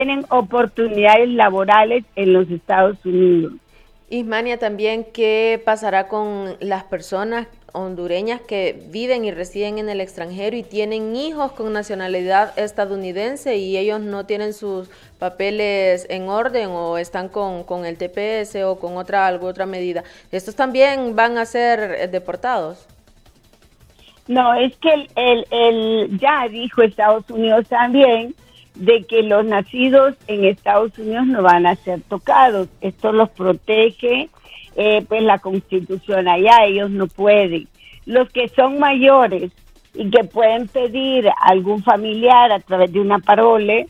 tienen oportunidades laborales en los Estados Unidos. Ismania, también, ¿qué pasará con las personas hondureñas que viven y residen en el extranjero y tienen hijos con nacionalidad estadounidense y ellos no tienen sus papeles en orden o están con el TPS o con alguna otra medida? ¿Estos también van a ser deportados? No, es que ya dijo Estados Unidos también de que los nacidos en Estados Unidos no van a ser tocados. Esto los protege, pues la Constitución allá, ellos no pueden. Los que son mayores y que pueden pedir a algún familiar a través de una parole,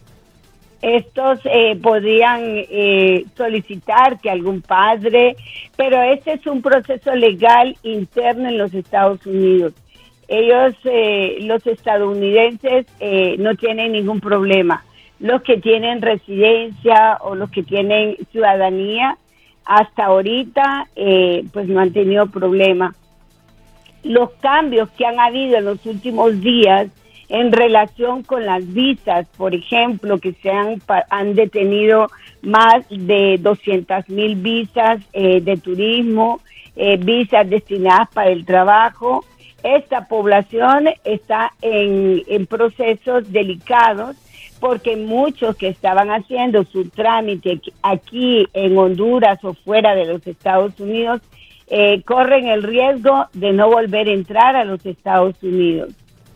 estos podrían solicitar que algún padre, pero este es un proceso legal interno en los Estados Unidos. Ellos, los estadounidenses, no tienen ningún problema. Los que tienen residencia o los que tienen ciudadanía, hasta ahorita, pues no han tenido problema. Los cambios que han habido en los últimos días en relación con las visas, por ejemplo, que han detenido más de 200,000 visas de turismo, visas destinadas para el trabajo. Esta población está en procesos delicados porque muchos que estaban haciendo su trámite aquí en Honduras o fuera de los Estados Unidos corren el riesgo de no volver a entrar a los Estados Unidos.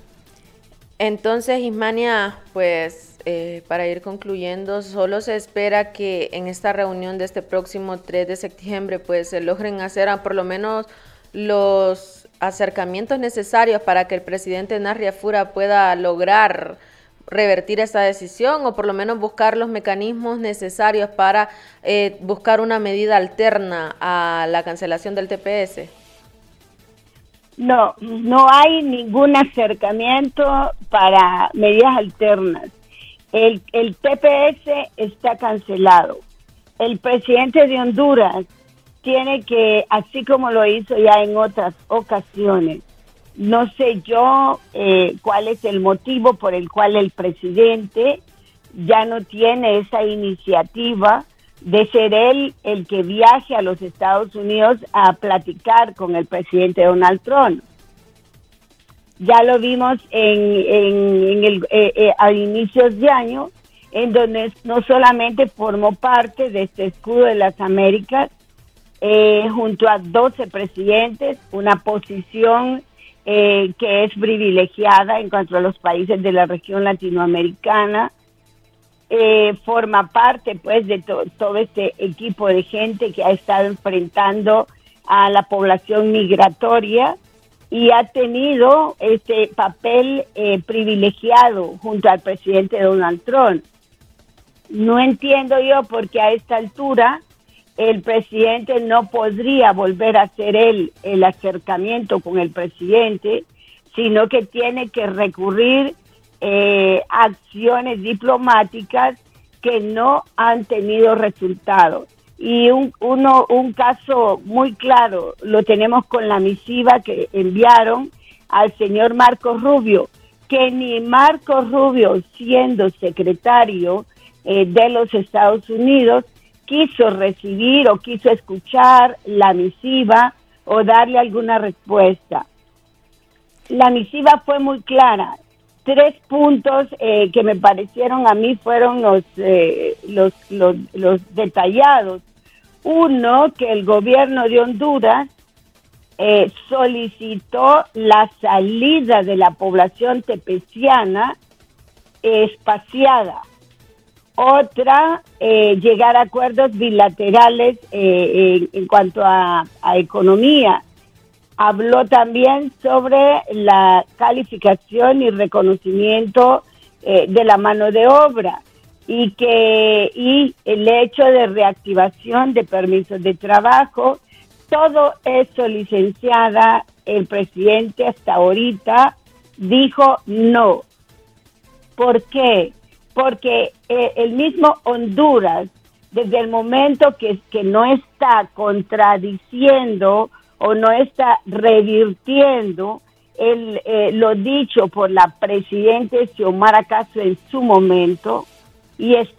Entonces, Ismania, pues para ir concluyendo, solo se espera que en esta reunión de este próximo 3 de septiembre pues se logren hacer por lo menos los acercamientos necesarios para que el presidente Narria Fura pueda lograr revertir esta decisión o por lo menos buscar los mecanismos necesarios para buscar una medida alterna a la cancelación del TPS. No, no hay ningún acercamiento para medidas alternas. El TPS está cancelado. El presidente de Honduras tiene que, así como lo hizo ya en otras ocasiones, no sé yo cuál es el motivo por el cual el presidente ya no tiene esa iniciativa de ser él el que viaje a los Estados Unidos a platicar con el presidente Donald Trump. Ya lo vimos a inicios de año, en donde no solamente formó parte de este escudo de las Américas, junto a 12 presidentes, una posición que es privilegiada en cuanto a los países de la región latinoamericana. Forma parte pues de todo este equipo de gente que ha estado enfrentando a la población migratoria y ha tenido este papel privilegiado junto al presidente Donald Trump. No entiendo yo por qué a esta altura el presidente no podría volver a hacer el acercamiento con el presidente, sino que tiene que recurrir acciones diplomáticas que no han tenido resultados. Y un caso muy claro lo tenemos con la misiva que enviaron al señor Marco Rubio, que ni Marco Rubio, siendo secretario de los Estados Unidos, quiso recibir o quiso escuchar la misiva o darle alguna respuesta. La misiva fue muy clara. 3 puntos que me parecieron a mí fueron los detallados. Uno, que el gobierno de Honduras solicitó la salida de la población tepeciana espaciada. Otra, llegar a acuerdos bilaterales en cuanto a economía. Habló también sobre la calificación y reconocimiento de la mano de obra y el hecho de reactivación de permisos de trabajo. Todo eso, licenciada, el presidente hasta ahorita dijo no. ¿Por qué? Porque el mismo Honduras, desde el momento que no está contradiciendo o no está revirtiendo lo dicho por la presidenta Xiomara Castro en su momento, y